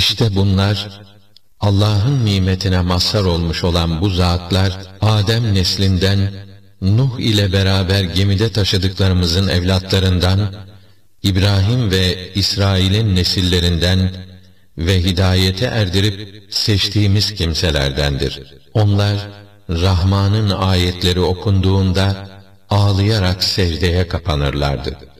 İşte bunlar, Allah'ın nimetine mazhar olmuş olan bu zatlar, Adem neslinden, Nuh ile beraber gemide taşıdıklarımızın evlatlarından, İbrahim ve İsrail'in nesillerinden ve hidayete erdirip seçtiğimiz kimselerdendir. Onlar, Rahman'ın ayetleri okunduğunda ağlayarak secdeye kapanırlardı.